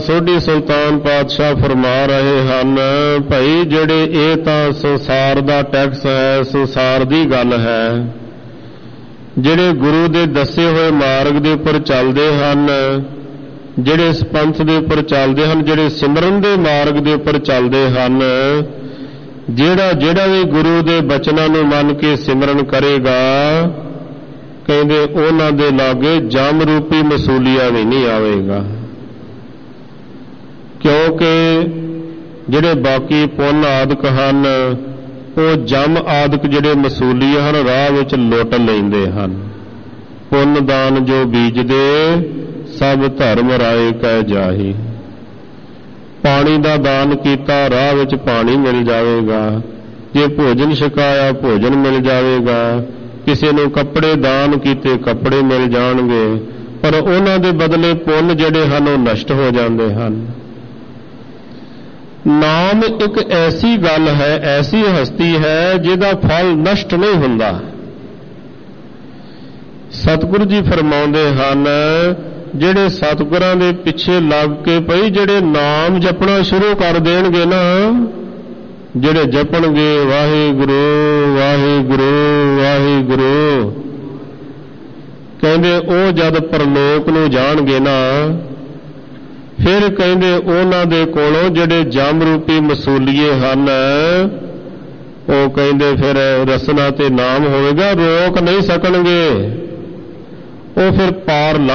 ਸੋਢੀ ਸੁਲਤਾਨ ਪਾਤਸ਼ਾਹ ਫਰਮਾ ਰਹੇ ਹਨ, ਭਾਈ ਜਿਹੜੇ ਇਹ ਤਾਂ ਸੰਸਾਰ ਦਾ ਟੈਕਸ ਹੈ, ਸੰਸਾਰ ਦੀ ਗੱਲ ਹੈ। ਜਿਹੜੇ ਗੁਰੂ ਦੇ ਦੱਸੇ ਹੋਏ ਮਾਰਗ ਦੇ ਉੱਪਰ ਚੱਲਦੇ ਹਨ, ਜਿਹੜੇ ਇਸ ਪੰਥ ਦੇ ਉੱਪਰ ਚੱਲਦੇ ਹਨ, ਜਿਹੜੇ ਸਿਮਰਨ ਦੇ ਮਾਰਗ ਦੇ ਉੱਪਰ ਚੱਲਦੇ ਹਨ, ਜਿਹੜਾ ਵੀ ਗੁਰੂ ਦੇ ਬਚਨਾਂ ਨੂੰ ਮੰਨ ਕੇ ਸਿਮਰਨ ਕਰੇਗਾ, ਕਹਿੰਦੇ ਉਹਨਾਂ ਦੇ ਲਾਗੇ ਜਮ ਰੂਪੀ ਮਸੂਲੀਆ ਵੀ ਨਹੀਂ ਆਵੇਗਾ। ਕਿਉਂਕਿ ਜਿਹੜੇ ਬਾਕੀ ਪੁੰਨ ਆਦਿਕ ਹਨ, ਉਹ ਜਮ ਆਦਿਕ ਜਿਹੜੇ ਮਸੂਲੀਏ ਹਨ, ਰਾਹ ਵਿੱਚ ਲੁੱਟ ਲੈਂਦੇ ਹਨ। ਪੁੰਨ ਦਾਨ ਜੋ ਬੀਜਦੇ, ਸਭ ਧਰਮ ਰਾਏ ਕਹਿ ਜਾਹੀ। ਪਾਣੀ ਦਾ ਦਾਨ ਕੀਤਾ, ਰਾਹ ਵਿੱਚ ਪਾਣੀ ਮਿਲ ਜਾਵੇਗਾ। ਜੇ ਭੋਜਨ ਛਕਾਇਆ, ਭੋਜਨ ਮਿਲ ਜਾਵੇਗਾ। ਕਿਸੇ ਨੂੰ ਕੱਪੜੇ ਦਾਨ ਕੀਤੇ, ਕੱਪੜੇ ਮਿਲ ਜਾਣਗੇ। ਪਰ ਉਹਨਾਂ ਦੇ ਬਦਲੇ ਪੁੰਨ ਜਿਹੜੇ ਹਨ, ਉਹ ਨਸ਼ਟ ਹੋ ਜਾਂਦੇ ਹਨ। ਨਾਮ ਇੱਕ ਐਸੀ ਗੱਲ ਹੈ, ਐਸੀ ਹਸਤੀ ਹੈ, ਜਿਹਦਾ ਫਲ ਨਸ਼ਟ ਨਹੀਂ ਹੁੰਦਾ। ਸਤਿਗੁਰੂ ਜੀ ਫਰਮਾਉਂਦੇ ਹਨ, ਜਿਹੜੇ ਸਤਿਗੁਰਾਂ ਦੇ ਪਿੱਛੇ ਲੱਗ ਕੇ ਭਈ ਜਿਹੜੇ ਨਾਮ ਜਪਣਾ ਸ਼ੁਰੂ ਕਰ ਦੇਣਗੇ ਨਾ, ਜਿਹੜੇ ਜਪਣਗੇ ਵਾਹਿਗੁਰੂ ਵਾਹਿਗੁਰੂ ਵਾਹਿਗੁਰੂ, ਕਹਿੰਦੇ ਉਹ ਜਦ ਪਰਲੋਕ ਨੂੰ ਜਾਣਗੇ ਨਾ, ਫਿਰ ਕਹਿੰਦੇ ਉਹਨਾਂ ਦੇ ਕੋਲੋਂ ਜਿਹੜੇ ਜਮ ਰੂਪੀ ਮਸੂਲੀਏ ਹਨ, ਉਹ ਕਹਿੰਦੇ ਫਿਰ ਰਸਨਾ ਤੇ ਨਾਮ ਹੋਵੇਗਾ, ਰੋਕ ਨਹੀਂ ਸਕਣਗੇ। ਉਹ ਫਿਰ ਪਾਰ